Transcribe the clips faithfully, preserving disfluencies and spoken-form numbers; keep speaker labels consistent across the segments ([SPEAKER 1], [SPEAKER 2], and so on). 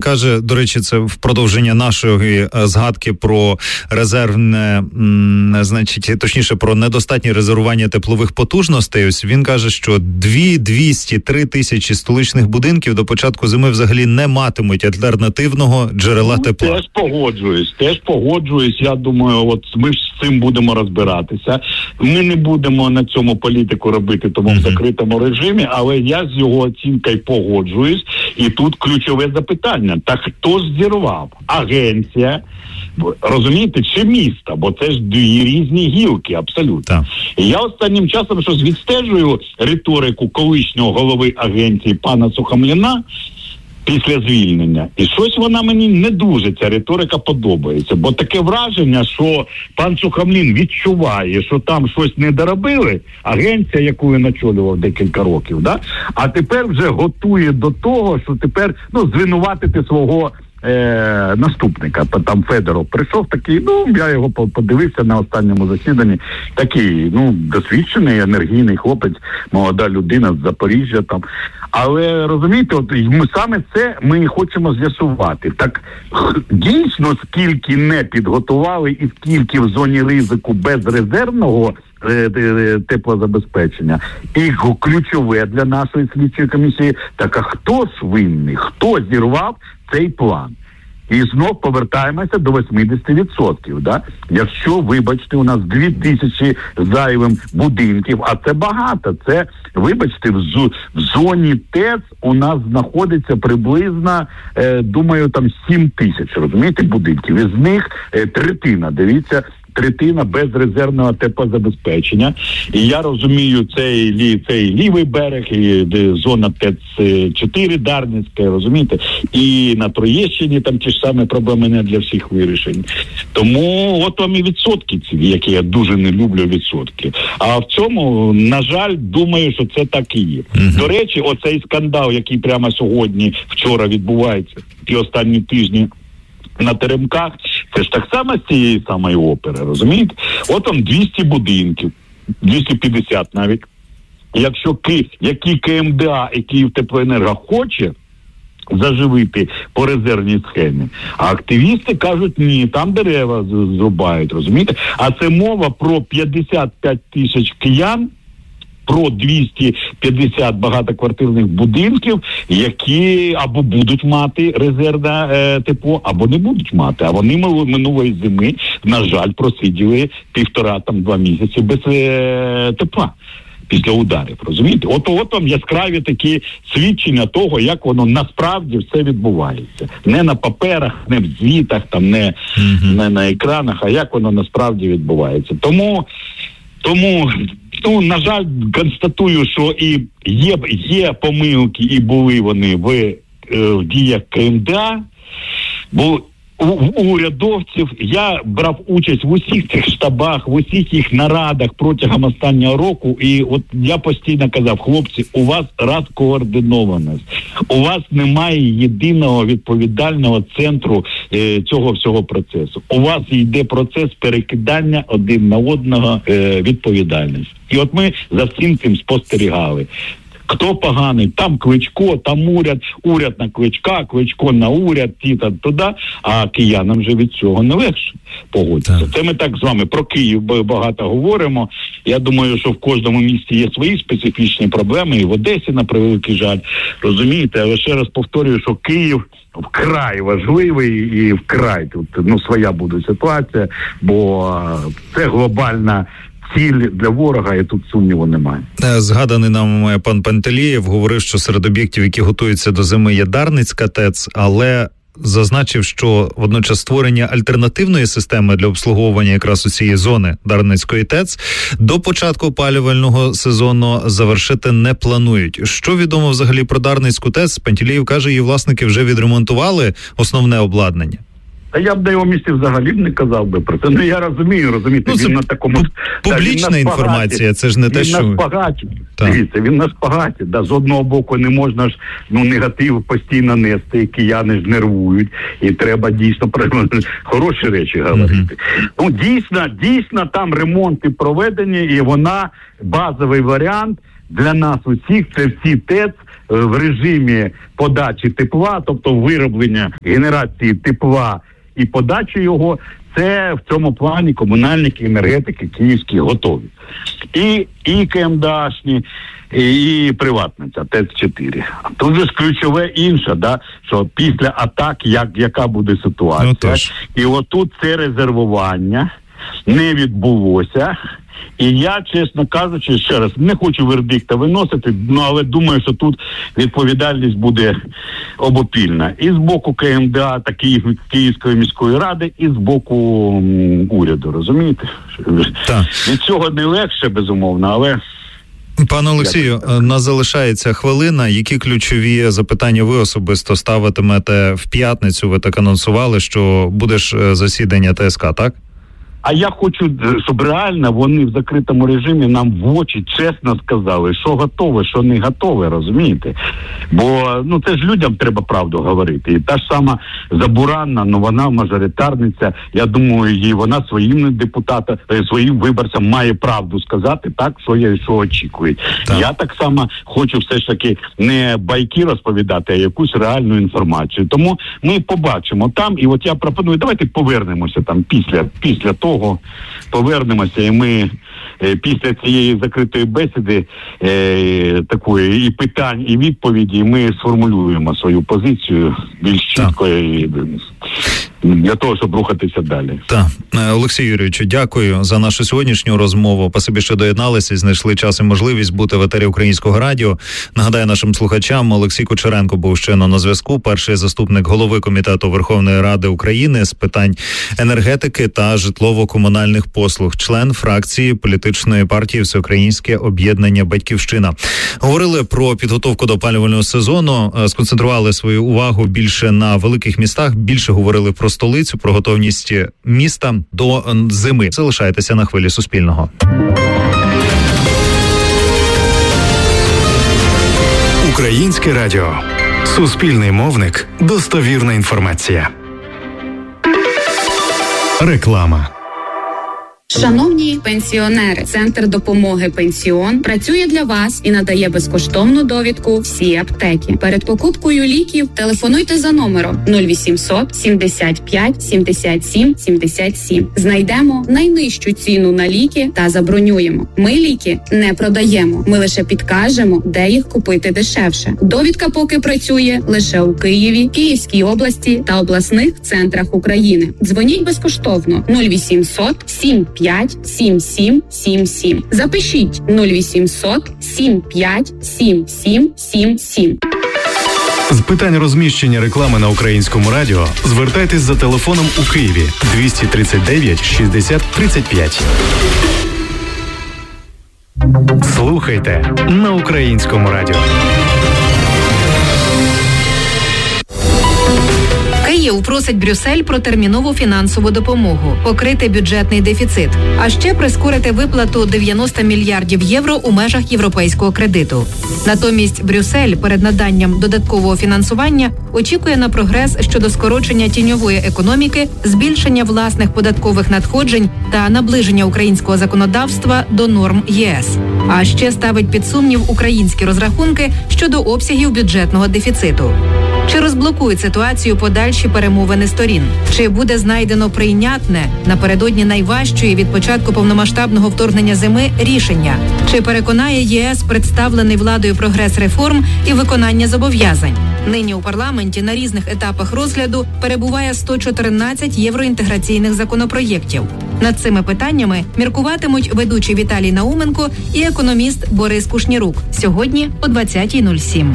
[SPEAKER 1] каже, до речі, це в продовження нашої згадки про резервне, значить, точніше, про недостатнє резервування теплових потужностей. Ось він каже, що дві двісті три тисячі столичних будинків до початку зими взагалі не матимуть альтернативного джерела
[SPEAKER 2] ну,
[SPEAKER 1] тепла.
[SPEAKER 2] Теж погоджуюсь, теж погоджуюсь. Я думаю, от ми ж з цим будемо розбиратися. Ми не будемо на цьому політику робити, тому uh-huh. в закритому режимі, але я з його оцінкою погоджуюсь. І тут ключове запитання. Так хто ж зірвав? Агенція, розумієте, чи місто? Бо це ж дві різні гілки, абсолютно. Так. І я останнім часом щось відстежую риторику колишнього голови агенції пана Сухомліна після звільнення. І щось вона мені не дуже, ця риторика, подобається. Бо таке враження, що пан Сухомлін відчуває, що там щось не доробили, агенція, яку він очолював декілька років, да? А тепер вже готує до того, що тепер, ну, звинуватити свого Е, наступника. Там Федоров прийшов такий, ну, я його подивився на останньому засіданні, такий, ну, досвідчений, енергійний хлопець, молода людина з Запоріжжя там. Але, розумієте, от ми саме це ми хочемо з'ясувати. Так, дійсно, скільки не підготували і скільки в зоні ризику безрезервного теплозабезпечення. І ключове для нашої слідчої комісії, так а хто ж винний? Хто зірвав цей план? І знов повертаємося до вісімдесят відсотків. Да? Якщо, вибачте, у нас дві тисячі зайвим будинків, а це багато, це, вибачте, в, зо, в зоні ТЕЦ у нас знаходиться приблизно, е, думаю, там сім тисяч, розумієте, будинків. Із них е, третина, дивіться, третина безрезервного теплозабезпечення. І я розумію, цей, лі, цей лівий берег, і зона ТЕЦ чотири Дарницька, розумієте? І на Троєщині там ті ж самі проблеми не для всіх вирішень. Тому от вам і відсотки ці, які я дуже не люблю відсотки. А в цьому, на жаль, думаю, що це так і є. Uh-huh. До речі, оцей скандал, який прямо сьогодні, вчора відбувається, ті останні тижні, на Теремках, це ж так само з цієї самої опери, розумієте? От там двісті будинків, двісті п'ятдесят навіть. Якщо Ки, які КМДА і Київтеплоенерго хоче заживити по резервній схемі, а активісти кажуть, ні, там дерева зрубають, розумієте? А це мова про п'ятдесят п'ять тисяч киян, про двісті п'ятдесят багатоквартирних будинків, які або будуть мати резервне е, тепло, або не будуть мати. А вони минулої зими, на жаль, просиділи півтора, там, два місяці без е, тепла після ударів, розумієте? От, от вам яскраві такі свідчення того, як воно насправді все відбувається. Не на паперах, не в звітах, там, не, mm-hmm. не на екранах, а як воно насправді відбувається. Тому, тому ну, на жаль, констатую, що і є, є помилки, і були вони в, е, в діях КМДА, бо у, у урядовців я брав участь в усіх цих штабах, в усіх їх нарадах протягом останнього року, і от я постійно казав, хлопці, у вас розкоординованість, у вас немає єдиного відповідального центру е, цього всього процесу. У вас йде процес перекидання один на одного е, відповідальності. І от ми за всім цим спостерігали. Хто поганий? Там Кличко, там уряд, уряд на Кличка, Кличко на уряд, ті та туди, а киянам вже від цього не легше погодитися. Це ми так з вами про Київ багато говоримо. Я думаю, що в кожному місті є свої специфічні проблеми, і в Одесі, на превеликий жаль, розумієте, але ще раз повторюю, що Київ вкрай важливий і вкрай тут, ну, своя буде ситуація, бо це глобальна ціль для ворога, і тут сумніву немає.
[SPEAKER 1] Згаданий нам пан Пантелієв говорив, що серед об'єктів, які готуються до зими, є Дарницька ТЕЦ, але зазначив, що водночас створення альтернативної системи для обслуговування якраз у цієї зони Дарницької ТЕЦ до початку опалювального сезону завершити не планують. Що відомо взагалі про Дарницьку ТЕЦ? Пантелієв каже, її власники вже відремонтували основне обладнання.
[SPEAKER 2] Та я б на його місці взагалі б не казав би про це. Ну, я розумію, розумієте,
[SPEAKER 1] ну,
[SPEAKER 2] він на такому...
[SPEAKER 1] Публічна
[SPEAKER 2] та,
[SPEAKER 1] інформація, це ж не те, що...
[SPEAKER 2] Він на шпагаті. Дивіться, він на шпагаті. Да, з одного боку не можна ж, ну, негатив постійно нести, кияни ж нервують, і треба дійсно хороші речі говорити. Mm-hmm. Ну, дійсно, дійсно там ремонти проведені, і вона, базовий варіант для нас усіх, це всі ТЕЦ, в режимі подачі тепла, тобто вироблення генерації тепла і подачі його, це в цьому плані комунальники, енергетики київські готові. І, і КМДАшні, і, і приватна ця ТЕЦ чотири. А тут же ж ключове інше, да, що після атак, як, яка буде ситуація. Ну, і отут це резервування не відбулося. І я, чесно кажучи, ще раз, не хочу вердикта виносити, ну, але думаю, що тут відповідальність буде обопільна. І з боку КМДА, та Київ, Київської міської ради, і з боку м, уряду, розумієте? Так. Від цього не легше, безумовно, але...
[SPEAKER 1] Пане Олексію, нас залишається хвилина. Які ключові запитання ви особисто ставитимете в п'ятницю? Ви так анонсували, що буде ж засідання ТСК, так?
[SPEAKER 2] А я хочу, щоб реально вони в закритому режимі нам в очі чесно сказали, що готове, що не готове, розумієте? Бо, ну, це ж людям треба правду говорити. І та ж сама Забуранна, ну, вона мажоритарниця, я думаю, їй вона своїм депутатам, своїм виборцям має правду сказати, так, що я, що очікують. Так. Я так само хочу все ж таки не байки розповідати, а якусь реальну інформацію. Тому ми побачимо там, і от я пропоную, давайте повернемося там після, після того, Того повернемося, і ми е, після цієї закритої бесіди е, такої і питань, і відповіді ми сформулюємо свою позицію більш чітко і, для того, щоб рухатися далі.
[SPEAKER 1] Так. Олексій Юрійовичу, дякую за нашу сьогоднішню розмову. Спасибі, що доєдналися і знайшли час і можливість бути в етері Українського радіо. Нагадаю нашим слухачам, Олексій Кучеренко був щойно на зв'язку, перший заступник голови Комітету Верховної Ради України з питань енергетики та житлово-комунальних послуг, член фракції політичної партії Всеукраїнське об'єднання «Батьківщина». Говорили про підготовку до опалювального сезону, сконцентрували свою увагу більше на великих містах, більше говорили про столицю, про готовність міста до зими. Залишайтеся на хвилі Суспільного.
[SPEAKER 3] Українське радіо. Суспільний мовник. Достовірна інформація. Реклама.
[SPEAKER 4] Шановні пенсіонери, Центр допомоги «Пенсіон» працює для вас і надає безкоштовну довідку всі аптеки. Перед покупкою ліків телефонуйте за номером нуль вісімсот сімдесят п'ять сімдесят сім сімдесят сім. Знайдемо найнижчу ціну на ліки та забронюємо. Ми ліки не продаємо, ми лише підкажемо, де їх купити дешевше. Довідка поки працює лише у Києві, Київській області та обласних центрах України. Дзвоніть безкоштовно нуль вісімсот сім п'ять сім сім сім сім. Запишіть нуль вісімсот сім п'ять сім сім сім сім.
[SPEAKER 3] З питань розміщення реклами на Українському радіо звертайтесь за телефоном у Києві двісті тридцять дев'ять шістдесят тридцять п'ять. Слухайте на Українському радіо.
[SPEAKER 5] Київ просить Брюссель про термінову фінансову допомогу, покрити бюджетний дефіцит, а ще прискорити виплату дев'яносто мільярдів євро у межах європейського кредиту. Натомість Брюссель перед наданням додаткового фінансування очікує на прогрес щодо скорочення тіньової економіки, збільшення власних податкових надходжень та наближення українського законодавства до норм ЄС. А ще ставить під сумнів українські розрахунки щодо обсягів бюджетного дефіциту. Чи розблокують ситуацію подальші перемовини сторін? Чи буде знайдено прийнятне напередодні найважчої від початку повномасштабного вторгнення зими рішення? Чи переконає ЄС представлений владою прогрес реформ і виконання зобов'язань? Нині у парламенті на різних етапах розгляду перебуває сто чотирнадцять євроінтеграційних законопроєктів. Над цими питаннями міркуватимуть ведучий Віталій Науменко і економіст Борис Кушнірук. Сьогодні о двадцятій нуль сім.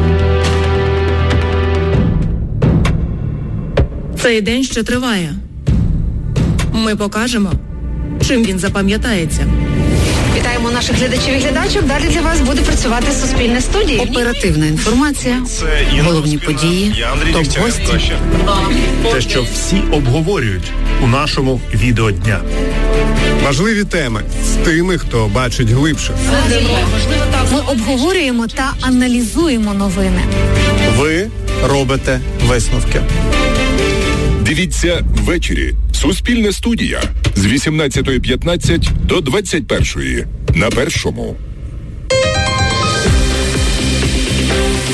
[SPEAKER 6] Цей день ще триває. Ми покажемо, чим він запам'ятається.
[SPEAKER 7] Вітаємо наших глядачів і глядачок. Далі для вас буде працювати Суспільне студія.
[SPEAKER 6] Оперативна інформація, головні події, топ-гості.
[SPEAKER 8] Те, що всі обговорюють у нашому відеодня.
[SPEAKER 9] Важливі теми з тими, хто бачить глибше.
[SPEAKER 7] Ми обговорюємо та аналізуємо новини.
[SPEAKER 9] Ви робите висновки.
[SPEAKER 10] Дивіться ввечері. Суспільне студія з вісімнадцятої п'ятнадцять до двадцять першої на Першому.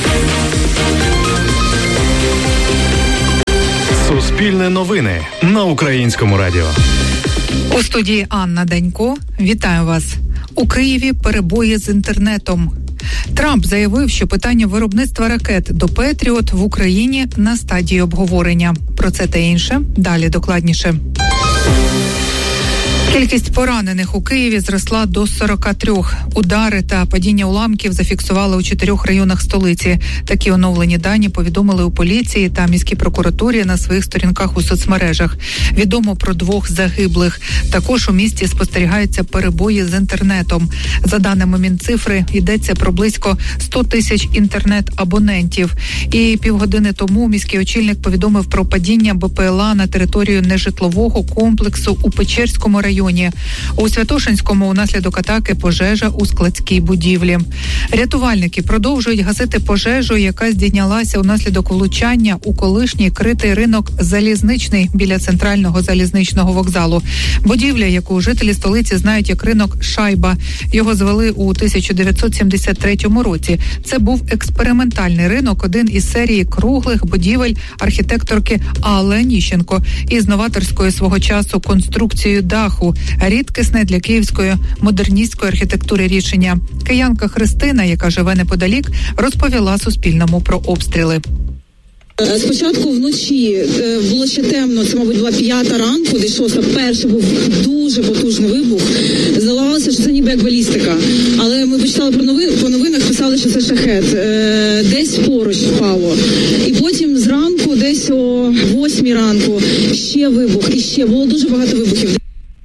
[SPEAKER 3] Суспільне новини на Українському радіо.
[SPEAKER 11] У студії Анна Данько. Вітаю вас. У Києві перебої з інтернетом. Трамп заявив, що питання виробництва ракет до Петріот в Україні на стадії обговорення. Про це та інше далі докладніше. Кількість поранених у Києві зросла до сорок три. Удари та падіння уламків зафіксували у чотирьох районах столиці. Такі оновлені дані повідомили у поліції та міській прокуратурі на своїх сторінках у соцмережах. Відомо про двох загиблих. Також у місті спостерігаються перебої з інтернетом. За даними Мінцифри, йдеться про близько сто тисяч інтернет-абонентів. І півгодини тому міський очільник повідомив про падіння БПЛА на територію нежитлового комплексу у Печерському районі. У Святошинському унаслідок атаки пожежа у складській будівлі. Рятувальники продовжують гасити пожежу, яка здійнялася унаслідок влучання у колишній критий ринок Залізничний біля центрального залізничного вокзалу. Будівля, яку жителі столиці знають як ринок Шайба. Його звели у тисяча дев'ятсот сімдесят третьому році. Це був експериментальний ринок, один із серії круглих будівель архітекторки Алли Аніщенко із новаторською свого часу конструкцією даху. Рідкісне для київської модерністської архітектури рішення. Киянка Христина, яка живе неподалік, розповіла Суспільному про обстріли.
[SPEAKER 12] Спочатку вночі було ще темно, це, мабуть, була п'ята ранку, десь шоста. Перший був дуже потужний вибух. Здавалося, що це ніби як балістика. Але ми почитали про новини, по новинах писали, що це шахет. Десь поруч впало. І потім зранку, десь о восьмій ранку, ще вибух. І ще було дуже багато вибухів.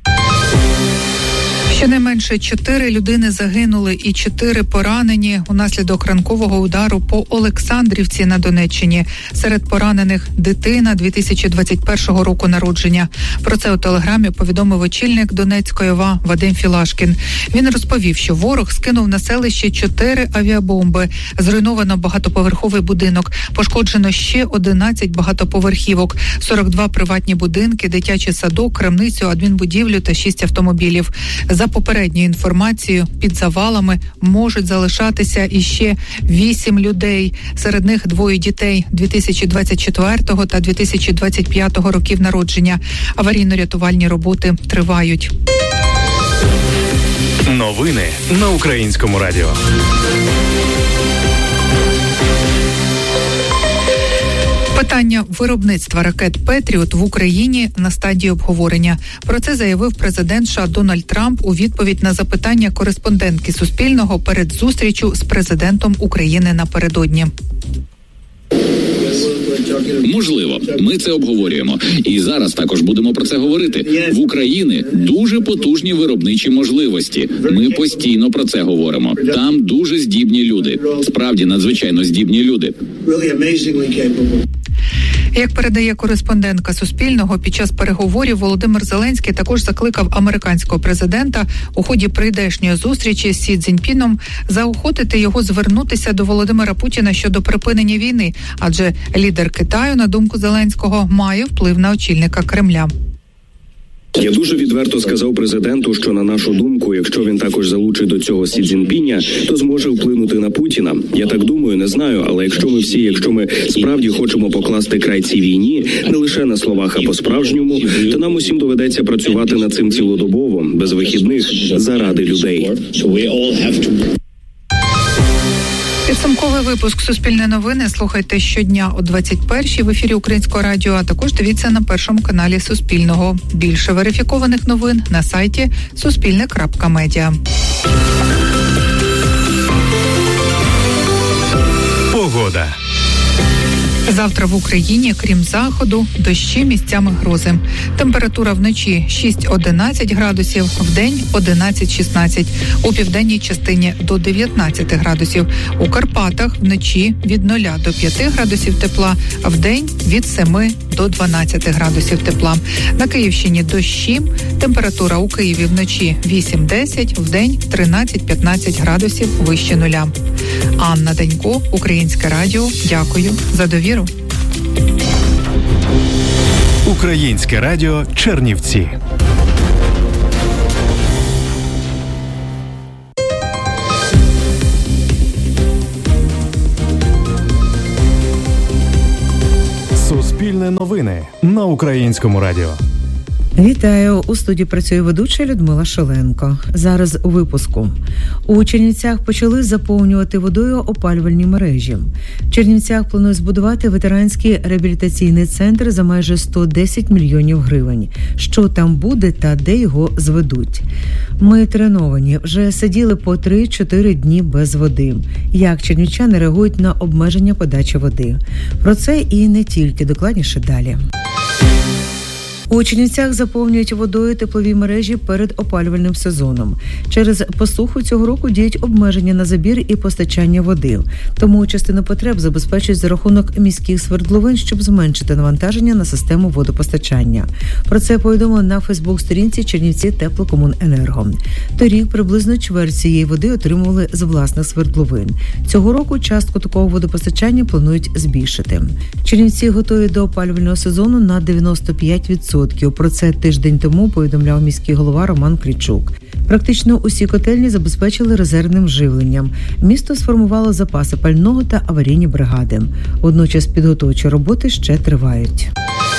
[SPEAKER 11] Щонайменше чотири людини загинули і чотири поранені унаслідок ранкового удару по Олександрівці на Донеччині. Серед поранених дитина дві тисячі двадцять першого року народження. Про це у телеграмі повідомив очільник Донецької ОВА Вадим Філашкін. Він розповів, що ворог скинув на селище чотири авіабомби. Зруйновано багатоповерховий будинок. Пошкоджено ще одинадцять багатоповерхівок, сорок два приватні будинки, дитячий садок, крамницю, адмінбудівлю та шість автомобілів. За попередньою інформацією, під завалами можуть залишатися іще вісім людей. Серед них двоє дітей дві тисячі двадцять четвертого та дві тисячі двадцять п'ятого років народження. Аварійно-рятувальні роботи тривають.
[SPEAKER 3] Новини на Українському радіо.
[SPEAKER 11] Питання виробництва ракет «Петріот» в Україні на стадії обговорення. Про це заявив президент США Дональд Трамп у відповідь на запитання кореспондентки Суспільного перед зустрічю з президентом України напередодні.
[SPEAKER 13] Можливо, ми це обговорюємо. І зараз також будемо про це говорити. В Україні дуже потужні виробничі можливості. Ми постійно про це говоримо. Там дуже здібні люди. Справді надзвичайно здібні люди.
[SPEAKER 11] Як передає кореспондентка Суспільного, під час переговорів Володимир Зеленський також закликав американського президента у ході прийдешньої зустрічі з Сі Цзіньпіном заохотити його звернутися до Володимира Путіна щодо припинення війни, адже лідер Китаю, на думку Зеленського, має вплив на очільника Кремля.
[SPEAKER 14] Я дуже відверто сказав президенту, що, на нашу думку, якщо він також залучить до цього Сі Цзіньпіня, то зможе вплинути на Путіна. Я так думаю, не знаю, але якщо ми всі, якщо ми справді хочемо покласти край цій війні, не лише на словах, а по-справжньому, то нам усім доведеться працювати над цим цілодобово, без вихідних, заради людей.
[SPEAKER 11] Підсумковий випуск «Суспільне новини» слухайте щодня о двадцять першій в ефірі Українського радіо, а також дивіться на першому каналі Суспільного. Більше верифікованих новин на сайті суспільне крапка медіа.
[SPEAKER 3] Погода.
[SPEAKER 11] Завтра в Україні, крім заходу, дощі, місцями грози. Температура вночі шість-одинадцять градусів, вдень одинадцять-шістнадцять. У південній частині до дев'ятнадцять градусів. У Карпатах вночі від нуля до п'яти градусів тепла, а вдень від семи до дванадцяти градусів тепла. На Київщині дощі. Температура у Києві вночі вісім-десять, вдень тринадцять-п'ятнадцять градусів вище нуля. Анна Данько, Українське радіо. Дякую за довіру.
[SPEAKER 3] Українське радіо Чернівці. Суспільне Суспільне новини на Українському радіо.
[SPEAKER 15] Вітаю! У студії працює ведуча Людмила Шаленко. Зараз у випуску. У Чернівцях почали заповнювати водою опалювальні мережі. В Чернівцях планують збудувати ветеранський реабілітаційний центр за майже сто десять мільйонів гривень. Що там буде та де його зведуть? Ми треновані, вже сиділи по три-чотири дні без води. Як чернівчани реагують на обмеження подачі води? Про це і не тільки, докладніше далі. У Чернівцях заповнюють водою теплові мережі перед опалювальним сезоном. Через посуху цього року діють обмеження на забір і постачання води. Тому частину потреб забезпечують за рахунок міських свердловин, щоб зменшити навантаження на систему водопостачання. Про це повідомили на Фейсбук-сторінці Чернівці Теплокомуненерго. Торік приблизно чверть цієї води отримували з власних свердловин. Цього року частку такого водопостачання планують збільшити. Чернівці готові до опалювального сезону на дев'яносто п'ять відсотків. Про це тиждень тому повідомляв міський голова Роман Клічук. Практично усі котельні забезпечили резервним живленням. Місто сформувало запаси пального та аварійні бригади. Водночас підготовчі роботи ще тривають.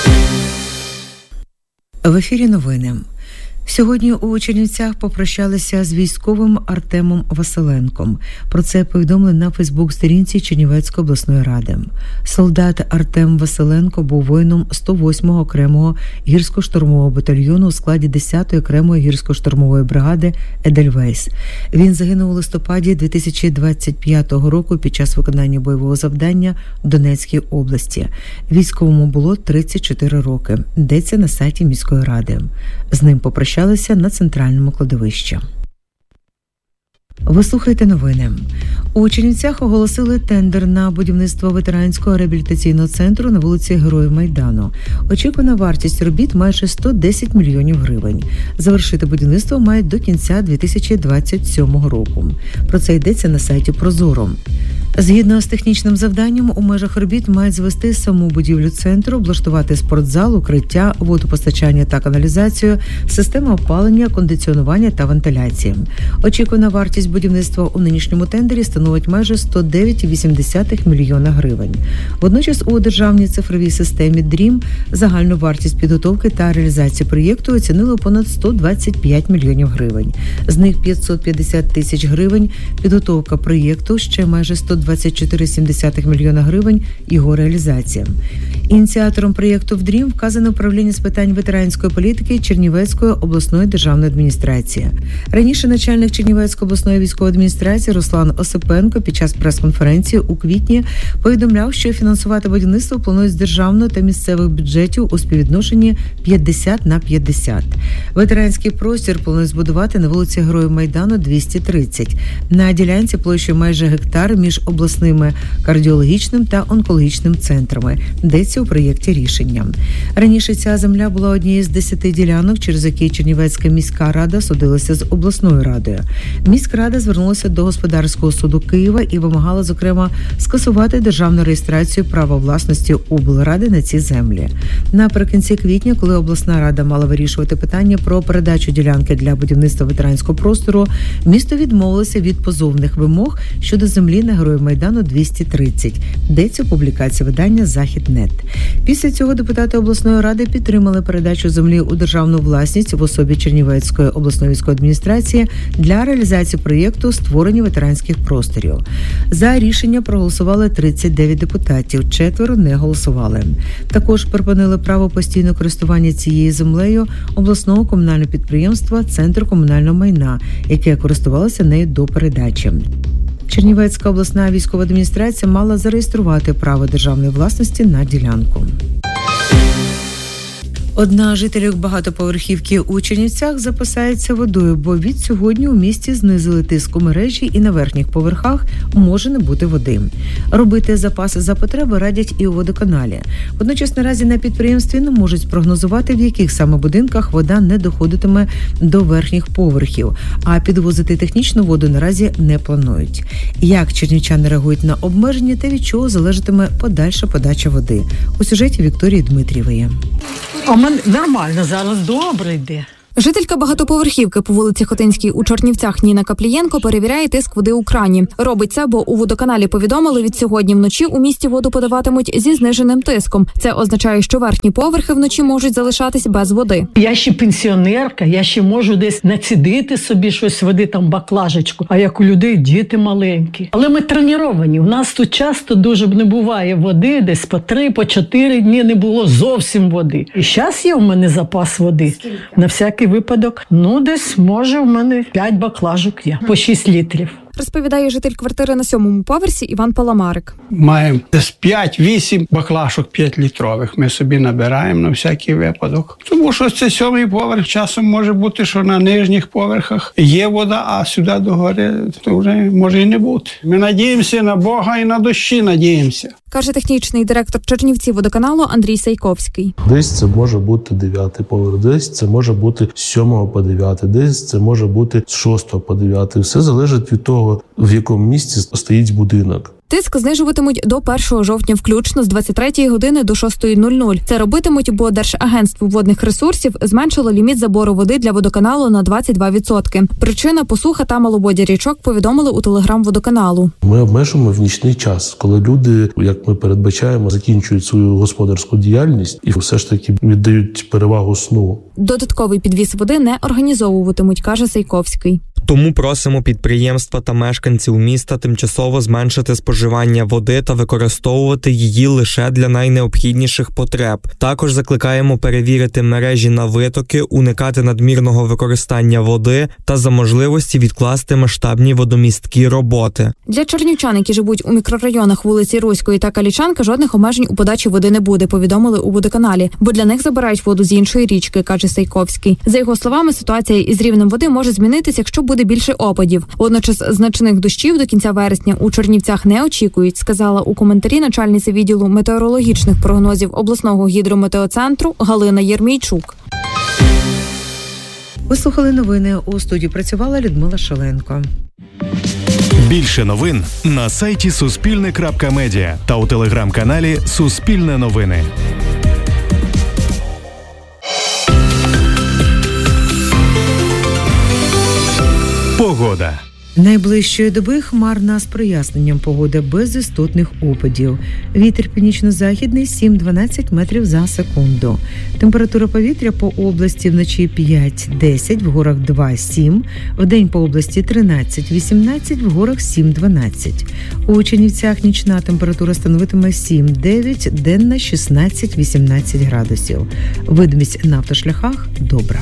[SPEAKER 15] В ефірі новини. Сьогодні у Чернівцях попрощалися з військовим Артемом Василенком. Про це повідомили на Фейсбук-сторінці Чернівецької обласної ради. Солдат Артем Василенко був воїном сто восьмого окремого гірсько-штурмового батальйону у складі десятої окремої гірсько-штурмової бригади «Едельвейс». Він загинув у листопаді дві тисячі двадцять п'ятого року під час виконання бойового завдання в Донецькій області. Військовому було тридцять чотири роки. Йдеться на сайті міської ради. З ним попрощалися на центральному кладовищі. Ви слухаєте новини. У Чернівцях оголосили тендер на будівництво ветеранського реабілітаційного центру на вулиці Героїв Майдану. Очікувана вартість робіт майже сто десять мільйонів гривень. Завершити будівництво мають до кінця дві тисячі двадцять сьомого року. Про це йдеться на сайті Прозоро. Згідно з технічним завданням, у межах робіт мають звести саму будівлю центру, облаштувати спортзал, укриття, водопостачання та каналізацію, систему опалення, кондиціонування та вентиляції. Очікувана вартість будівництва у нинішньому тендері становить майже сто дев'ять цілих вісім десятих мільйона гривень. Водночас у державній цифровій системі дрім загальну вартість підготовки та реалізації проєкту оцінили понад сто двадцять п'ять мільйонів гривень. З них п'ятсот п'ятдесят тисяч гривень – підготовка проєкту, ще майже сто двадцять чотири цілих сім десятих мільйона гривень – його реалізація. Ініціатором проєкту в дрім вказано управління з питань ветеранської політики Чернівецької обласної державної адміністрації. Раніше начальник Чернівецької обласної військової адміністрації Руслан Осипенко під час прес-конференції у квітні повідомляв, що фінансувати будівництво планують з державного та місцевих бюджетів у співвідношенні п'ятдесят на п'ятдесят. Ветеранський простір планують збудувати на вулиці Героїв Майдану двісті тридцять. На ділянці площею майже гектар між обласними кардіологічним та онкологічним центрами. Йдеться у проєкті рішення. Раніше ця земля була однією з десяти ділянок, через які Чернівецька міська рада судилася з обласною радою. Міськрада звернулася до Господарського суду Києва і вимагала, зокрема, скасувати державну реєстрацію права власності облради на ці землі. Наприкінці квітня, коли обласна рада мала вирішувати питання про передачу ділянки для будівництва ветеранського простору, місто відмовилося від позовних вимог щодо землі на Героїв Майдану двісті тридцять. Йдеться у публікації видання «Західнет». Після цього депутати обласної ради підтримали передачу землі у державну власність в особі Чернівецької обласної військової адміністрації для реалізації проєкту створення ветеранських просторів. За рішення проголосували тридцять дев'ять депутатів, четверо не голосували. Також припинили право постійного користування цією землею обласного комунального підприємства «Центр комунального майна», яке користувалося нею до передачі. Чернівецька обласна військова адміністрація мала зареєструвати право державної власності на ділянку. Одна з жителів багатоповерхівки у Чернівцях запасається водою, бо від сьогодні у місті знизили тиск у мережі і на верхніх поверхах може не бути води. Робити запаси за потреби радять і у водоканалі. Водночас наразі на підприємстві не можуть спрогнозувати, в яких саме будинках вода не доходитиме до верхніх поверхів, а підвозити технічну воду наразі не планують. Як чернівчани реагують на обмеження та від чого залежатиме подальша подача води? У сюжеті Вікторії Дмитрієвої.
[SPEAKER 16] А мене нормально, зараз добре йде. Жителька багатоповерхівки по вулиці Хотинській у Чернівцях Ніна Каплієнко перевіряє тиск води у крані. Робить це, бо у водоканалі повідомили, від сьогодні вночі у місті воду подаватимуть зі зниженим тиском. Це означає, що верхні поверхи вночі можуть залишатись без води.
[SPEAKER 17] Я ще пенсіонерка, я ще можу десь націдити собі щось води, там баклажечку, а як у людей діти маленькі. Але ми треновані, у нас тут часто дуже не буває води, десь по три, по чотири дні не було зовсім води. І зараз є у мене запас води. Скільки? На всякий випадок, ну десь може у мене п'ять баклажок є, по шість літрів.
[SPEAKER 16] Розповідає житель квартири на сьомому поверсі Іван Паламарик.
[SPEAKER 18] Маємо десь п'ять-вісім баклажок п'ятилітрових. Ми собі набираємо на всякий випадок. Тому що це сьомий поверх, часом може бути, що на нижніх поверхах є вода, а сюди догори то вже може і не бути. Ми надіємося на Бога і на дощі надіємося.
[SPEAKER 16] Каже технічний директор Чернівці водоканалу Андрій Сайковський.
[SPEAKER 19] Десь це може бути дев'ятий поверх, десь це може бути з сьомого по дев'ятий, десь це може бути з шостого по дев'ятий. Все залежить від того, в якому місці стоїть будинок.
[SPEAKER 16] Тиск знижуватимуть до першого жовтня включно з двадцять третьої години до шостої нуль нуль. Це робитимуть, бо Держагентство водних ресурсів зменшило ліміт забору води для водоканалу на двадцять два відсотки. Причина – посуха та маловоддя річок, повідомили у телеграм-водоканалу.
[SPEAKER 19] Ми обмежуємо в нічний час, коли люди, як ми передбачаємо, закінчують свою господарську діяльність і все ж таки віддають перевагу сну.
[SPEAKER 16] Додатковий підвіз води не організовуватимуть, каже Сайковський.
[SPEAKER 20] Тому просимо підприємства та мешканців міста тимчасово зменшити споживання води та використовувати її лише для найнеобхідніших потреб. Також закликаємо перевірити мережі на витоки, уникати надмірного використання води та за можливості відкласти масштабні водомісткі роботи.
[SPEAKER 16] Для чернівчан, які живуть у мікрорайонах вулиці Руської та Калічанки, жодних обмежень у подачі води не буде, повідомили у водоканалі, бо для них забирають воду з іншої річки, каже Сайковський. За його словами, ситуація із рівнем води може змінитися, якщо буде більше опадів. Водночас значних дощів до кінця вересня у Чернівцях не очікують, сказала у коментарі начальниця відділу метеорологічних прогнозів обласного гідрометеоцентру Галина Єрмійчук.
[SPEAKER 15] Ви слухали новини. У студії працювала Людмила Шаленко.
[SPEAKER 3] Більше новин на сайті суспільне крапка медіа та у телеграм-каналі Суспільне новини. Погода.
[SPEAKER 15] Найближчої доби хмарна з проясненням погода без істотних опадів. Вітер північно-західний сім-дванадцять метрів за секунду. Температура повітря по області вночі п'ять-десять, в горах два-сім, вдень по області тринадцять-вісімнадцять, в горах сім-дванадцять. У Чернівцях нічна температура становитиме сім-дев'ять, денна шістнадцять-вісімнадцять градусів. Видимість на автошляхах добра.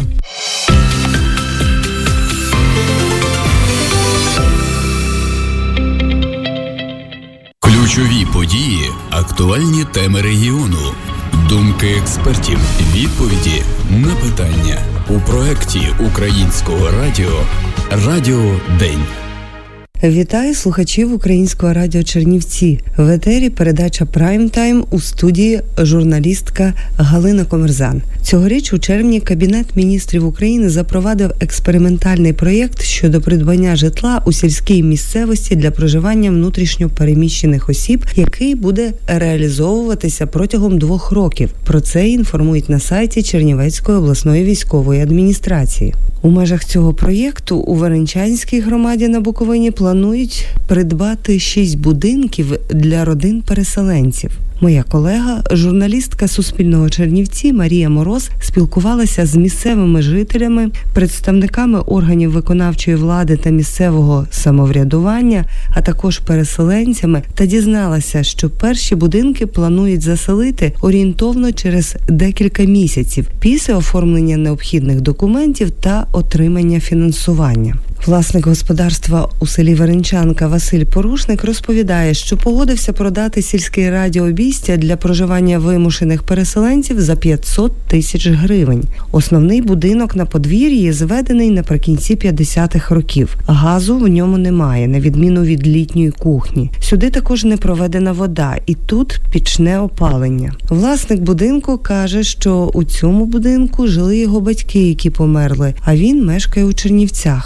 [SPEAKER 21] Ключові події, актуальні теми регіону, думки експертів, відповіді на питання у проєкті Українського радіо «Радіо День».
[SPEAKER 22] Вітаю слухачів Українського радіо Чернівці. В етері передача «Прайм-тайм», у студії журналістка Галина Комерзан. Цьогоріч у червні Кабінет міністрів України запровадив експериментальний проєкт щодо придбання житла у сільській місцевості для проживання внутрішньо переміщених осіб, який буде реалізовуватися протягом двох років. Про це інформують на сайті Чернівецької обласної військової адміністрації. У межах цього проєкту у Веренчанській громаді на Буковині планують придбати шість будинків для родин-переселенців. Моя колега, журналістка Суспільного Чернівці Марія Мороз, спілкувалася з місцевими жителями, представниками органів виконавчої влади та місцевого самоврядування, а також переселенцями, та дізналася, що перші будинки планують заселити орієнтовно через декілька місяців після оформлення необхідних документів та отримання фінансування. Власник господарства у селі Веренчанка Василь Порушник розповідає, що погодився продати сільське радіообійстя для проживання вимушених переселенців за п'ятсот тисяч гривень. Основний будинок на подвір'ї зведений наприкінці п'ятдесятих років. Газу в ньому немає, на відміну від літньої кухні. Сюди також не проведена вода, і тут пічне опалення. Власник будинку каже, що у цьому будинку жили його батьки, які померли, а він мешкає у Чернівцях.
[SPEAKER 17] Ми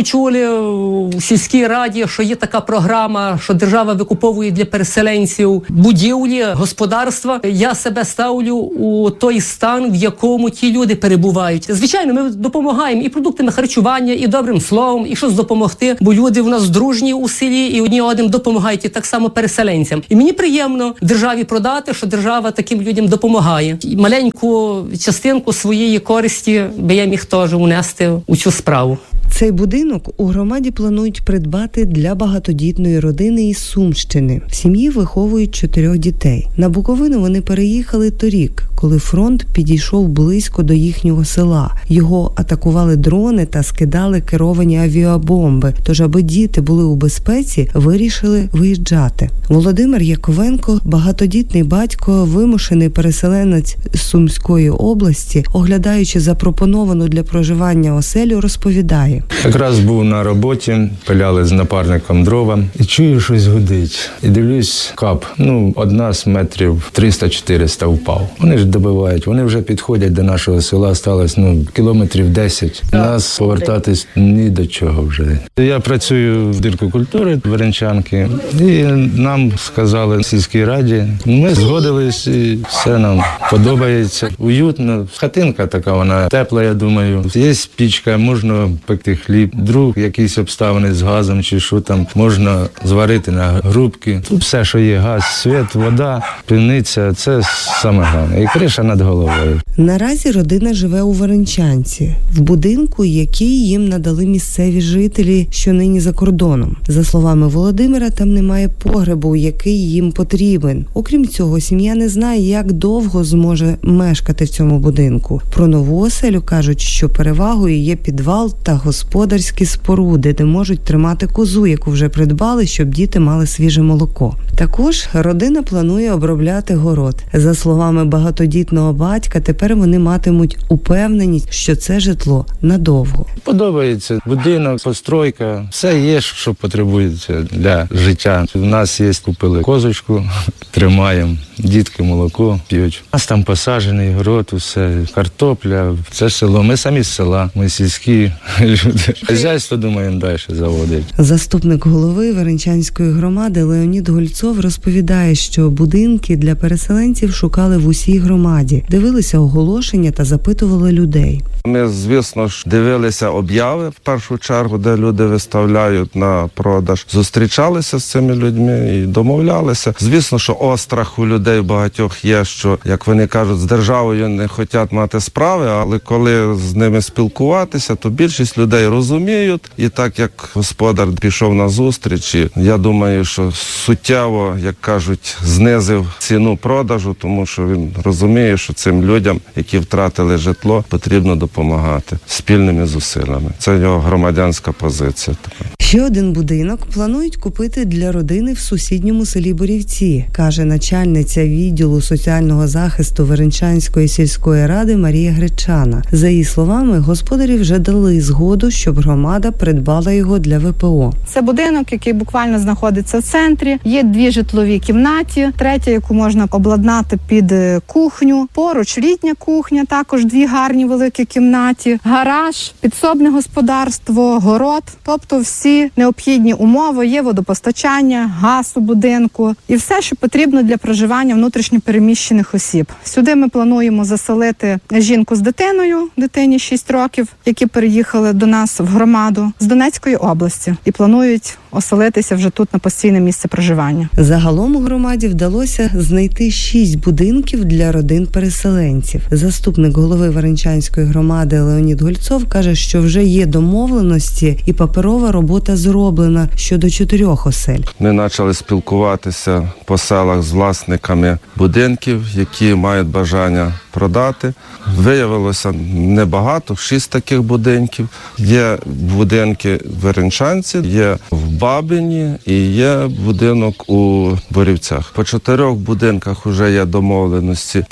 [SPEAKER 1] почули в сільській раді, що є така програма, що держава викуповує для переселенців будівлі, господарства. Я себе ставлю у той стан, в якому ті люди перебувають. Звичайно, ми допомагаємо і продуктами харчування, і добрим словом, і щось допомогти, бо люди в нас дружні у селі, і одні одним допомагають, і так само переселенцям. І мені приємно державі продати, що держава таким людям допомагає. І маленьку частинку своєї користі би я міг теж унести у цю справу.
[SPEAKER 22] Цей будинок у громаді планують придбати для багатодітної родини із Сумщини. В сім'ї виховують чотирьох дітей. На Буковину вони переїхали торік, коли фронт підійшов близько до їхнього села. Його атакували дрони та скидали керовані авіабомби. Тож, аби діти були у безпеці, вирішили виїжджати. Володимир Яковенко, багатодітний батько, вимушений переселенець з Сумської області, оглядаючи запропоновану для проживання оселю, розповідає.
[SPEAKER 2] Якраз був на роботі, пиляли з напарником дрова і чую, щось гудить. І дивлюсь, кап, ну, одна з метрів триста-чотириста впав. Вони ж добивають, вони вже підходять до нашого села, сталося, ну, кілометрів десять. Нас повертатись ні до чого вже. Я працюю в будинку культури Веренчанки, і нам сказали в сільській раді, ми згодились, і все нам подобається. Уютно, хатинка така, вона тепла, я думаю. Є пічка, можна пекти хліб, друг, якісь обставини з газом чи що там, можна зварити на грубки. Тут все, що є, газ, світ, вода, пивниця, це саме головне. І криша над головою.
[SPEAKER 22] Наразі родина живе у Веренчанці, в будинку, який їм надали місцеві жителі, що нині за кордоном. За словами Володимира, там немає погребу, який їм потрібен. Окрім цього, сім'я не знає, як довго зможе мешкати в цьому будинку. Про нову оселю кажуть, що перевагою є підвал та господарські споруди, де можуть тримати козу, яку вже придбали, щоб діти мали свіже молоко. Також родина планує обробляти город. За словами багатодітного батька, тепер вони матимуть упевненість, що це житло надовго.
[SPEAKER 2] Подобається будинок, постройка, все є, що потребується для життя. У нас є, купили козочку, тримаємо, дітки молоко п'ють. У нас там посаджений город, усе, картопля, це село. Ми самі з села, ми сільські люди. Хазяйство, думаємо, далі заводить.
[SPEAKER 22] Заступник голови Веренчанської громади Леонід Гольцов розповідає, що будинки для переселенців шукали в усій громаді, дивилися оголошення та запитували людей.
[SPEAKER 23] Ми, звісно ж, дивилися обяви в першу чергу, де люди виставляють на продаж. Зустрічалися з цими людьми і домовлялися. Звісно, що острах у людей багатьох є, що, як вони кажуть, з державою не хочуть мати справи, але коли з ними спілкуватися, то більшість людей розуміють. І так як господар пішов на зустріч, я думаю, що суттєво, як кажуть, знизив ціну продажу, тому що він розуміє, що цим людям, які втратили житло, потрібно допомагати спільними зусиллями. Це його громадянська позиція.
[SPEAKER 22] Ще один будинок планують купити для родини в сусідньому селі Борівці, каже начальниця відділу соціального захисту Веренчанської сільської ради Марія Гречана. За її словами, господарі вже дали згоду, щоб громада придбала його для ве пе о.
[SPEAKER 24] Це будинок, який буквально знаходиться в центрі. Є дві житлові кімнаті, третя, яку можна обладнати під кухню. Поруч літня кухня, також дві гарні великі кімнаті, гараж, підсобне господарство, город. Тобто всі необхідні умови, є водопостачання, газ у будинку і все, що потрібно для проживання внутрішньопереміщених осіб. Сюди ми плануємо заселити жінку з дитиною, дитині шість років, які переїхали до нас в громаду з Донецької області і планують оселитися вже тут на постійне місце проживання.
[SPEAKER 22] Загалом у громаді вдалося знайти шість будинків для родин переселенців. Заступник голови Веренчанської громади Леонід Гольцов каже, що вже є домовленості і паперова робота зроблена щодо чотирьох осель.
[SPEAKER 23] Ми почали спілкуватися по селах з власниками будинків, які мають бажання продати. Виявилося небагато, шість таких будинків. Є будинки в Веренчанці, є в Бабині і є будинок у Борівцях. По чотирьох будинках вже є домовленості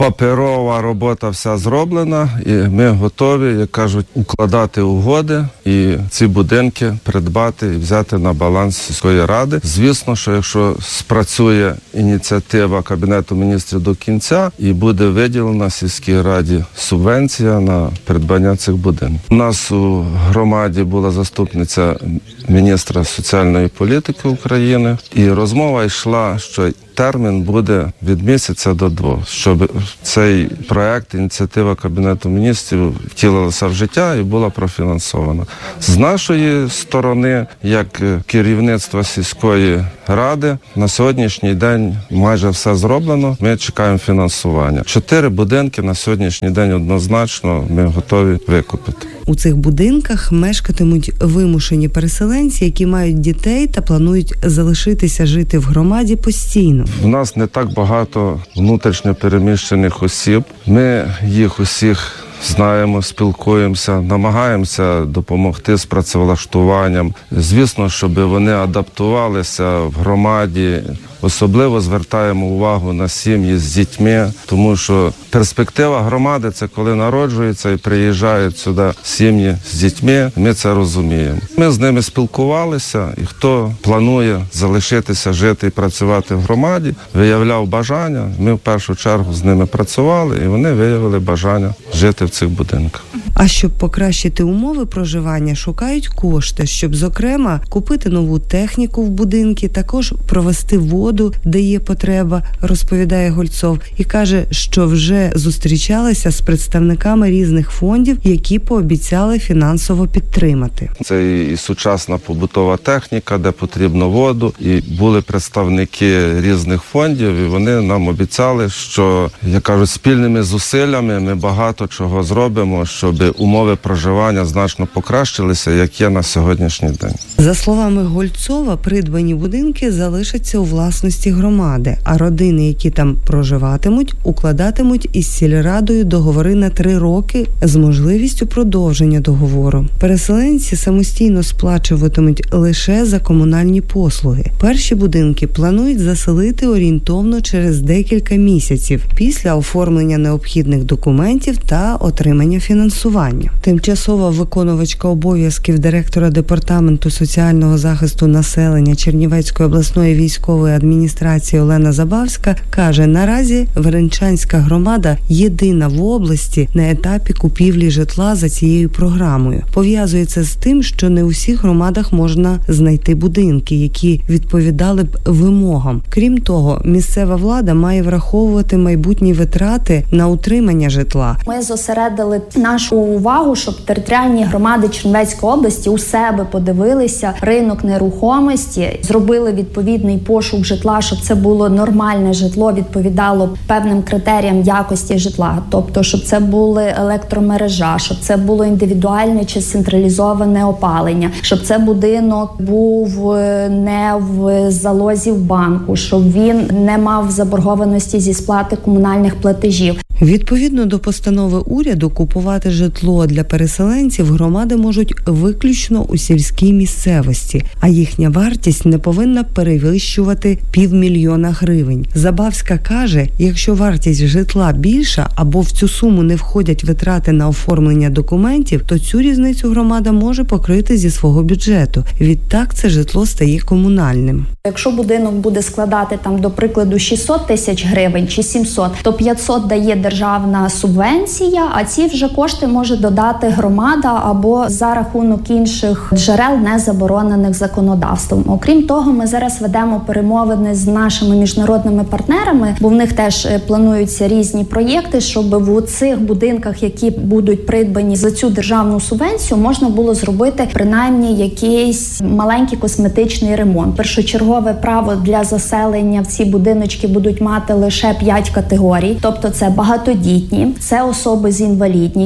[SPEAKER 23] паперова робота вся зроблена, і ми готові, як кажуть, укладати угоди і ці будинки придбати і взяти на баланс сільської ради. Звісно, що якщо спрацює ініціатива Кабінету міністрів до кінця і буде виділена сільській раді субвенція на придбання цих будинків. У нас у громаді була заступниця міністра соціальної політики України, і розмова йшла, що термін буде від місяця до двох, щоб цей проект, ініціатива Кабінету міністрів втілилася в життя і була профінансована. З нашої сторони, як керівництва сільської ради, на сьогоднішній день майже все зроблено, ми чекаємо фінансування. Чотири будинки на сьогоднішній день однозначно ми готові викупити.
[SPEAKER 22] У цих будинках мешкатимуть вимушені переселенці, які мають дітей та планують залишитися жити в громаді постійно.
[SPEAKER 23] У нас не так багато внутрішньо переміщених осіб. Ми їх усіх знаємо, спілкуємося, намагаємося допомогти з працевлаштуванням. Звісно, щоб вони адаптувалися в громаді. Особливо звертаємо увагу на сім'ї з дітьми, тому що перспектива громади – це коли народжуються і приїжджають сюди сім'ї з дітьми. Ми це розуміємо. Ми з ними спілкувалися, і хто планує залишитися, жити і працювати в громаді, виявляв бажання. Ми в першу чергу з ними працювали, і вони виявили бажання жити в цих будинках.
[SPEAKER 22] А щоб покращити умови проживання, шукають кошти, щоб, зокрема, купити нову техніку в будинки, також провести воду, де є потреба, розповідає Гольцов, і каже, що вже зустрічалися з представниками різних фондів, які пообіцяли фінансово підтримати.
[SPEAKER 23] Це і сучасна побутова техніка, де потрібно воду, і були представники різних фондів, і вони нам обіцяли, що, як кажуть, спільними зусиллями ми багато чого зробимо, щоб умови проживання значно покращилися, як є на сьогоднішній день.
[SPEAKER 22] За словами Гольцова, придбані будинки залишаться у власності громади, а родини, які там проживатимуть, укладатимуть із сільрадою договори на три роки з можливістю продовження договору. Переселенці самостійно сплачуватимуть лише за комунальні послуги. Перші будинки планують заселити орієнтовно через декілька місяців після оформлення необхідних документів та отримання фінансування. Тимчасова виконувачка обов'язків директора департаменту соціального захисту населення Чернівецької обласної військової адміністрації Олена Забавська каже, наразі Веренчанська громада єдина в області на етапі купівлі житла за цією програмою. Пов'язує це з тим, що не у всіх громадах можна знайти будинки, які відповідали б вимогам. Крім того, місцева влада має враховувати майбутні витрати на утримання житла.
[SPEAKER 4] Ми зосередили нашу увагу, щоб територіальні громади Чернівецької області у себе подивилися ринок нерухомості, зробили відповідний пошук житла, щоб це було нормальне житло, відповідало певним критеріям якості житла. Тобто, щоб це були електромережа, щоб це було індивідуальне чи централізоване опалення, щоб це будинок був не в залозі в банку, щоб він не мав заборгованості зі сплати комунальних платежів.
[SPEAKER 22] Відповідно до постанови уряду, купувати житло для переселенців громади можуть виключно у сільській місцевості, а їхня вартість не повинна перевищувати півмільйона гривень. Забавська каже, якщо вартість житла більша або в цю суму не входять витрати на оформлення документів, то цю різницю громада може покрити зі свого бюджету. Відтак це житло стає комунальним.
[SPEAKER 4] Якщо будинок буде складати, там, до прикладу, шістсот тисяч гривень чи сімсот, то п'ятсот дає державна субвенція, а ці вже кошти може додати громада або за рахунок інших джерел, не заборонених законодавством. Окрім того, ми зараз ведемо перемовини з нашими міжнародними партнерами, бо в них теж плануються різні проєкти, щоб в цих будинках, які будуть придбані за цю державну субвенцію, можна було зробити принаймні якийсь маленький косметичний ремонт. Першочергове право для заселення в ці будиночки будуть мати лише п'ять категорій, тобто це багатодітні, це особи з інвалідністю,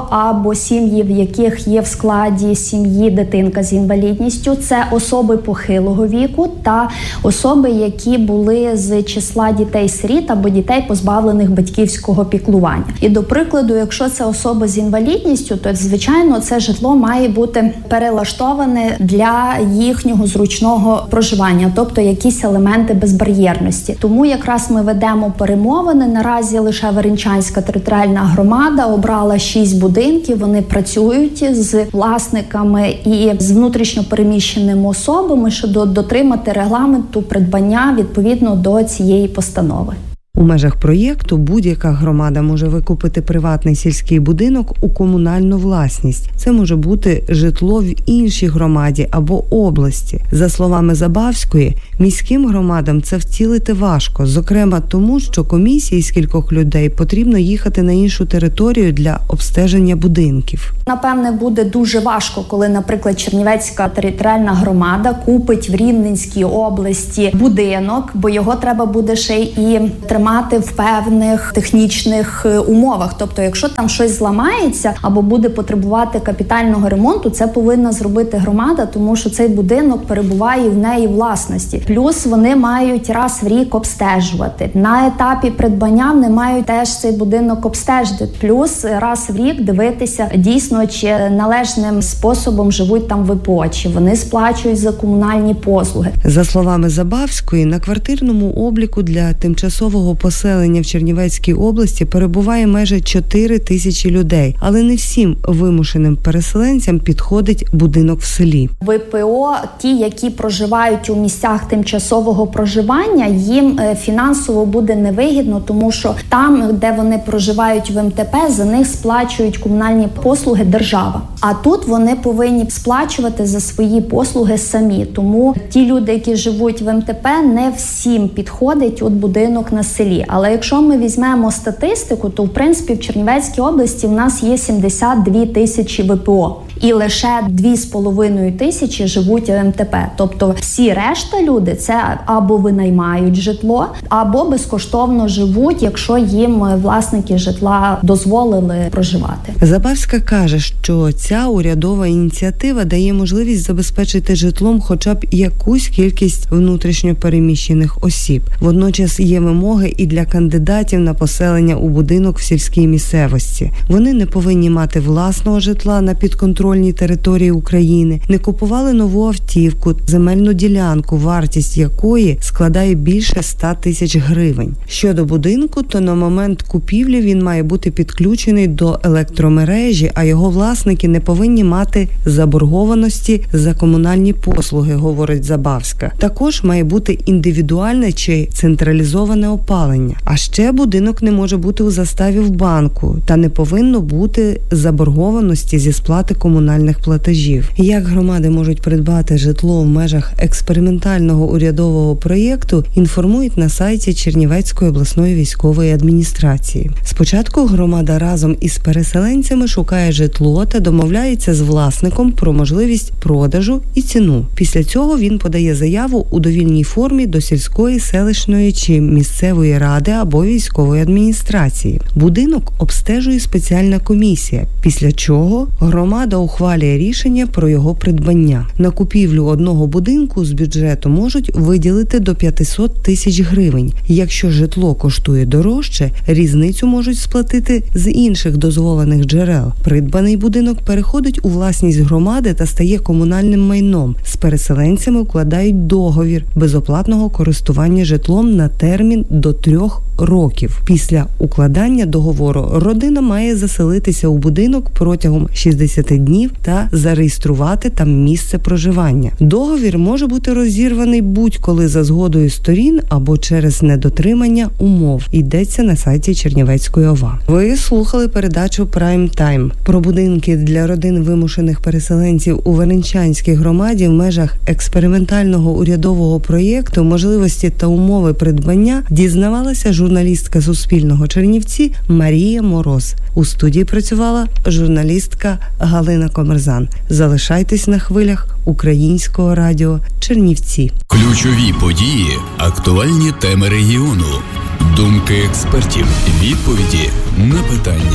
[SPEAKER 4] або сім'ї, в яких є в складі сім'ї дитинка з інвалідністю. Це особи похилого віку та особи, які були з числа дітей-сиріт або дітей, позбавлених батьківського піклування. І, до прикладу, якщо це особа з інвалідністю, то, звичайно, це житло має бути перелаштоване для їхнього зручного проживання, тобто якісь елементи безбар'єрності. Тому якраз ми ведемо перемовини. Наразі лише Веренчанська територіальна громада обрала шість будинків. Вони працюють з власниками і з внутрішньо переміщеними особами, щодо дотримати регламенту придбання відповідно до цієї постанови.
[SPEAKER 22] У межах проєкту будь-яка громада може викупити приватний сільський будинок у комунальну власність. Це може бути житло в іншій громаді або області. За словами Забавської, міським громадам це втілити важко, зокрема тому, що комісії з кількох людей потрібно їхати на іншу територію для обстеження будинків.
[SPEAKER 4] Напевне, буде дуже важко, коли, наприклад, Чернівецька територіальна громада купить в Рівненській області будинок, бо його треба буде ще і тримати в певних технічних умовах. Тобто, якщо там щось зламається або буде потребувати капітального ремонту, це повинна зробити громада, тому що цей будинок перебуває в неї власності. Плюс вони мають раз в рік обстежувати. На етапі придбання вони мають теж цей будинок обстежити. Плюс раз в рік дивитися дійсно, чи належним способом живуть там ВПО, чи вони сплачують за комунальні послуги.
[SPEAKER 22] За словами Забавської, на квартирному обліку для тимчасового поселення в Чернівецькій області перебуває майже чотири тисячі людей, але не всім вимушеним переселенцям підходить будинок в селі.
[SPEAKER 4] ВПО, ті, які проживають у місцях тимчасового проживання, їм фінансово буде невигідно, тому що там, де вони проживають в ем те пе, за них сплачують комунальні послуги держава. А тут вони повинні сплачувати за свої послуги самі. Тому ті люди, які живуть в ем те пе, не всім підходить от будинок на селі. Але якщо ми візьмемо статистику, то в принципі в Чернівецькій області в нас є сімдесят дві тисячі ВПО. І лише дві з половиною тисячі живуть в ем те пе. Тобто всі решта люди це або винаймають житло, або безкоштовно живуть, якщо їм власники житла дозволили проживати.
[SPEAKER 22] Забавська каже, що ця урядова ініціатива дає можливість забезпечити житлом хоча б якусь кількість внутрішньо переміщених осіб. Водночас є вимоги і для кандидатів на поселення у будинок в сільській місцевості. Вони не повинні мати власного житла на підконтрольній території України, не купували нову автівку, земельну ділянку, вартість якої складає більше ста тисяч гривень. Щодо будинку, то на момент купівлі він має бути підключений до електромережі, а його власники не повинні мати заборгованості за комунальні послуги, говорить Забавська. Також має бути індивідуальне чи централізоване опалення. А ще будинок не може бути у заставі в банку та не повинно бути заборгованості зі сплати комунальних платежів. Як громади можуть придбати житло в межах експериментального урядового проєкту, інформують на сайті Чернівецької обласної військової адміністрації. Спочатку громада разом із переселенцями шукає житло та домовляється з власником про можливість продажу і ціну. Після цього він подає заяву у довільній формі до сільської, селищної чи місцевої ради або військової адміністрації. Будинок обстежує спеціальна комісія, після чого громада ухвалює рішення про його придбання. На купівлю одного будинку з бюджету можуть виділити до п'ятсот тисяч гривень. Якщо житло коштує дорожче, різницю можуть сплатити з інших дозволених джерел. Придбаний будинок переходить у власність громади та стає комунальним майном. З переселенцями укладають договір безоплатного користування житлом на термін до трьох років. Після укладання договору родина має заселитися у будинок протягом шістдесят днів та зареєструвати там місце проживання. Договір може бути розірваний будь-коли за згодою сторін або через недотримання умов. Йдеться на сайті Чернівецької ОВА. Ви слухали передачу «Прайм Тайм» про будинки для родин вимушених переселенців у Веренчанській громаді в межах експериментального урядового проєкту «Можливості та умови придбання» дізнавалася журналістка Суспільного Чернівці Марія Мороз. У студії працювала журналістка Галина Комерзан. Залишайтесь на хвилях Українського радіо Чернівці.
[SPEAKER 21] Ключові події, актуальні теми регіону, думки експертів, відповіді на питання.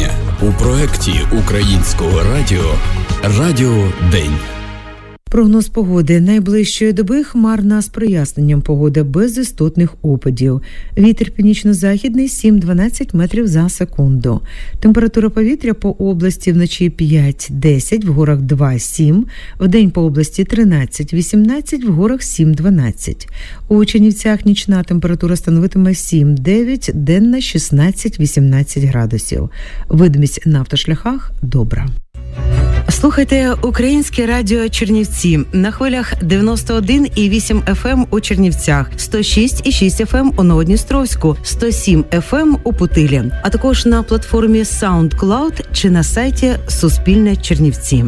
[SPEAKER 21] у проєкті Українського радіо «Радіо День».
[SPEAKER 15] Прогноз погоди. Найближчої доби хмарна з проясненням погоди без істотних опадів. Вітер північно-західний сім-дванадцять метрів за секунду. Температура повітря по області вночі п'ять-десять, в горах два-сім, вдень по області тринадцять-вісімнадцять, в горах сім-дванадцять. У Чернівцях нічна температура становитиме сім-дев'ять, денна шістнадцять-вісімнадцять градусів. Видимість на автошляхах добра. Слухайте Українське радіо Чернівці на хвилях дев'яносто один і вісім еф ем у Чернівцях, сто шість і шість еф ем у Новодністровську, сто сім еф ем у Путилі, а також на платформі SoundCloud чи на сайті Суспільне Чернівці.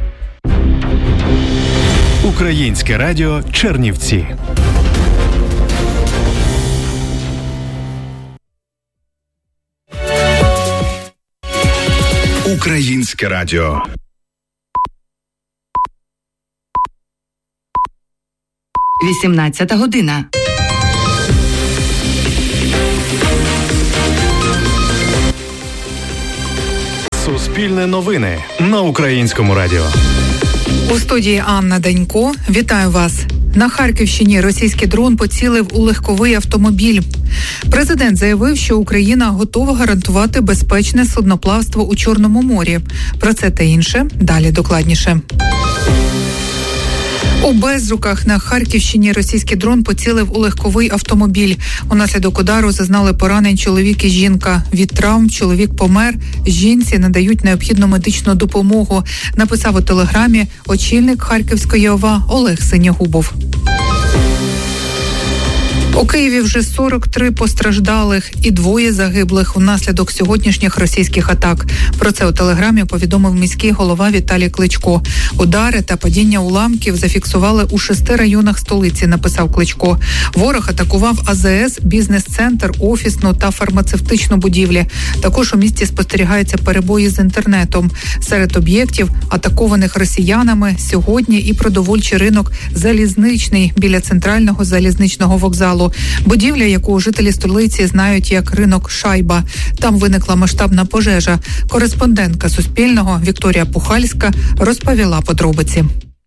[SPEAKER 3] Українське радіо Чернівці.
[SPEAKER 10] Українське радіо.
[SPEAKER 5] вісімнадцята година.
[SPEAKER 3] Суспільне новини на Українському радіо.
[SPEAKER 11] У студії Анна Данько. Вітаю вас. На Харківщині російський дрон поцілив у легковий автомобіль. Президент заявив, що Україна готова гарантувати безпечне судноплавство у Чорному морі. Про це та інше далі докладніше. У Безруках на Харківщині російський дрон поцілив у легковий автомобіль. Унаслідок удару зазнали поранень чоловік і жінка. Від травм чоловік помер, жінці надають необхідну медичну допомогу, написав у телеграмі очільник Харківської ОВА Олег Синягубов. У Києві вже сорок три постраждалих і двоє загиблих внаслідок сьогоднішніх російських атак. Про це у телеграмі повідомив міський голова Віталій Кличко. Удари та падіння уламків зафіксували у шести районах столиці, написав Кличко. Ворог атакував а зе ес, бізнес-центр, офісну та фармацевтичну будівлі. Також у місті спостерігаються перебої з інтернетом. Серед об'єктів, атакованих росіянами, сьогодні і продовольчий ринок «Залізничний» біля центрального залізничного вокзалу. Будівля, яку жителі столиці знають як ринок «Шайба». Там виникла масштабна пожежа. Кореспондентка Суспільного Вікторія Пухальська розповіла подробиці.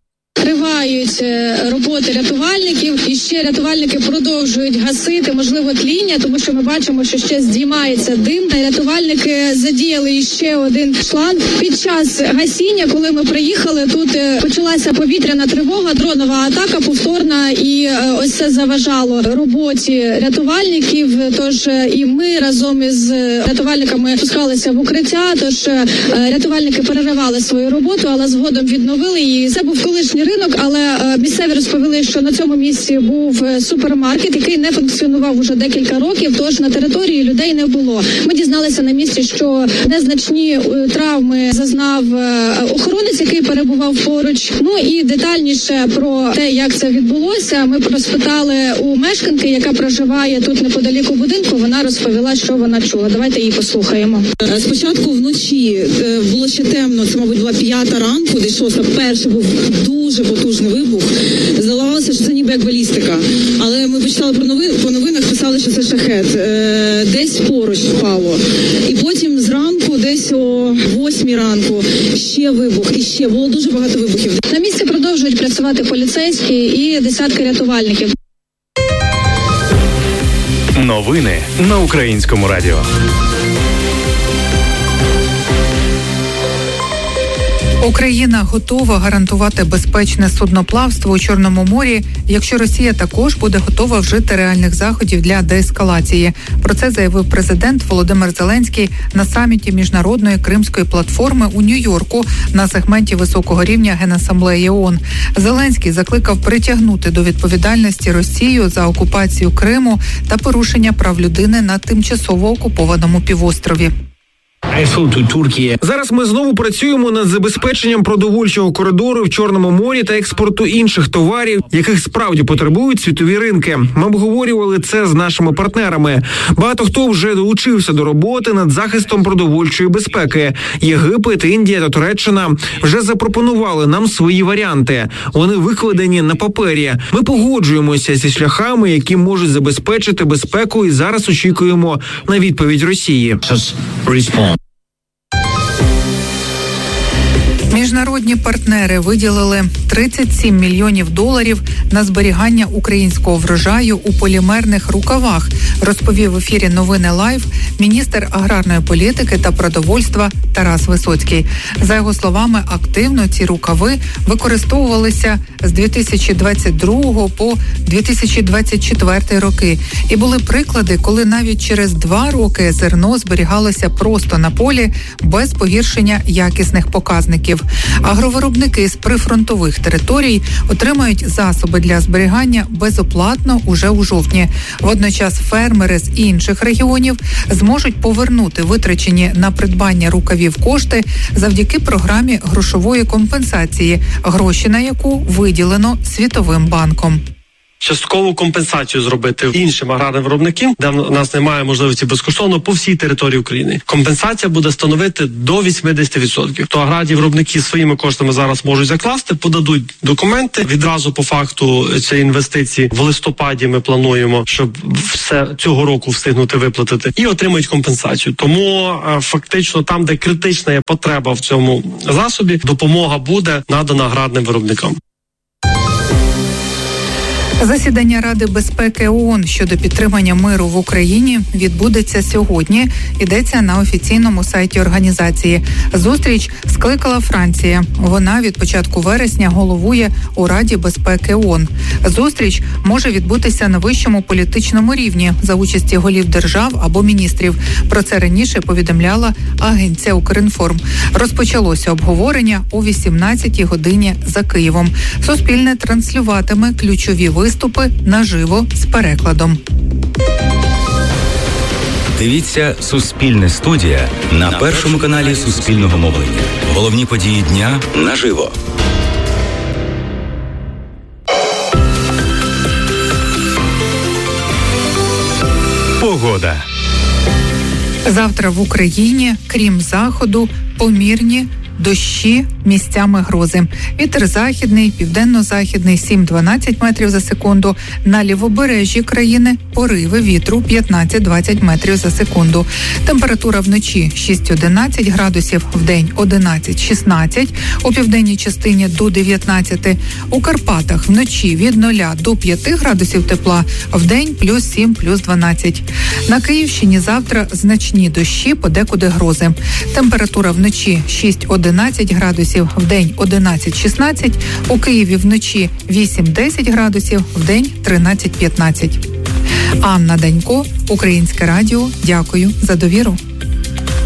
[SPEAKER 12] Тривають роботи рятувальників, і ще рятувальники продовжують гасити, можливо, тління, тому що ми бачимо, що ще здіймається дим. Рятувальники задіяли ще один шланг. Під час гасіння, коли ми приїхали, тут почалася повітряна тривога, дронова атака повторна, і ось це заважало роботі рятувальників. Тож і ми разом із рятувальниками спускалися в укриття, тож рятувальники переривали свою роботу, але згодом відновили її. Це був колишній ринок, але місцеві розповіли, що на цьому місці був супермаркет, який не функціонував уже декілька років, тож на території людей не було. Ми дізналися на місці, що незначні травми зазнав охоронець, який перебував поруч. Ну і детальніше про те, як це відбулося, ми розпитали у мешканки, яка проживає тут неподалік у будинку. Вона розповіла, що вона чула. Давайте її послухаємо.
[SPEAKER 6] Спочатку вночі було ще темно, це, мабуть, була п'ята ранку, десь шоста. Перший був дуже потужний вибух. Здавалося, що це ніби як балістика. Але ми почитали про новин, по новинах, писали, що це шахет. Е, десь поруч впало. І потім зранку, десь о восьмій ранку, ще вибух. І ще було дуже багато вибухів.
[SPEAKER 12] На місці продовжують працювати поліцейські і десятки рятувальників.
[SPEAKER 3] Новини на Українському радіо.
[SPEAKER 11] Україна готова гарантувати безпечне судноплавство у Чорному морі, якщо Росія також буде готова вжити реальних заходів для деескалації. Про це заявив президент Володимир Зеленський на саміті Міжнародної Кримської платформи у Нью-Йорку на сегменті високого рівня Генасамблеї ООН. Зеленський закликав притягнути до відповідальності Росію за окупацію Криму та порушення прав людини на тимчасово окупованому півострові.
[SPEAKER 7] Зараз ми знову працюємо над забезпеченням продовольчого коридору в Чорному морі та експорту інших товарів, яких справді потребують світові ринки. Ми обговорювали це з нашими партнерами. Багато хто вже долучився до роботи над захистом продовольчої безпеки. Єгипет, Індія та Туреччина вже запропонували нам свої варіанти. Вони викладені на папері. Ми погоджуємося зі шляхами, які можуть забезпечити безпеку, і зараз очікуємо на відповідь Росії.
[SPEAKER 11] Міжнародні партнери виділили тридцять сім мільйонів доларів на зберігання українського врожаю у полімерних рукавах, розповів в ефірі «Новини Лайв» міністр аграрної політики та продовольства Тарас Висоцький. За його словами, активно ці рукави використовувалися з дві тисячі двадцять другого по дві тисячі двадцять четвертий роки. І були приклади, коли навіть через два роки зерно зберігалося просто на полі без погіршення якісних показників. Агровиробники з прифронтових територій отримають засоби для зберігання безоплатно уже у жовтні. Водночас фермери з інших регіонів зможуть повернути витрачені на придбання рукавів кошти завдяки програмі грошової компенсації, гроші на яку виділено Світовим банком.
[SPEAKER 8] Часткову компенсацію зробити іншим аграрним виробникам, де в нас немає можливості безкоштовно по всій території України. Компенсація буде становити до вісімдесят відсотків. То аграрні виробники своїми коштами зараз можуть закласти, подадуть документи. Відразу по факту цієї інвестиції в листопаді ми плануємо, щоб все цього року встигнути виплатити, і отримують компенсацію. Тому фактично там, де критична є потреба в цьому засобі, допомога буде надана аграрним виробникам.
[SPEAKER 11] Засідання Ради безпеки ООН щодо підтримання миру в Україні відбудеться сьогодні. Йдеться на офіційному сайті організації. Зустріч скликала Франція. Вона від початку вересня головує у Раді безпеки ООН. Зустріч може відбутися на вищому політичному рівні за участі голів держав або міністрів. Про це раніше повідомляла агенція «Укрінформ». Розпочалося обговорення о вісімнадцятій годині за Києвом. Суспільне транслюватиме ключові виступи Виступи наживо з перекладом.
[SPEAKER 9] Дивіться «Суспільне студія» на першому каналі Суспільного мовлення. Головні події дня наживо.
[SPEAKER 3] Погода.
[SPEAKER 11] Завтра в Україні, крім заходу, помірні дощі, місцями грози. Вітер західний, південно-західний сім-дванадцять метрів за секунду. На лівобережжі країни пориви вітру п'ятнадцять-двадцять метрів за секунду. Температура вночі шість-одинадцять градусів, вдень одинадцять-шістнадцять, у південній частині до дев'ятнадцяти. У Карпатах вночі від нуля до п'яти градусів тепла, вдень плюс сім, плюс дванадцять. На Київщині завтра значні дощі, подекуди грози. Температура вночі шість-одинадцять градусів, вдень одинадцять-шістнадцять, у Києві вночі вісім-десять градусів, вдень тринадцять-п'ятнадцять. Анна Данько, Українське радіо. Дякую за довіру.